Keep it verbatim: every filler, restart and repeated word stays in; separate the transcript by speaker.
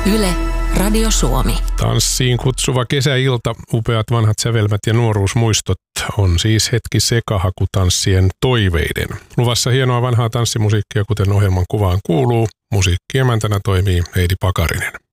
Speaker 1: Yle, Radio Suomi.
Speaker 2: Tanssiin kutsuva kesäilta, upeat vanhat sävelmät ja nuoruusmuistot on siis hetki sekahakutanssien toiveiden. Luvassa hienoa vanhaa tanssimusiikkia, kuten ohjelman kuvaan kuuluu. Musiikkiemäntänä toimii Heidi Pakarinen.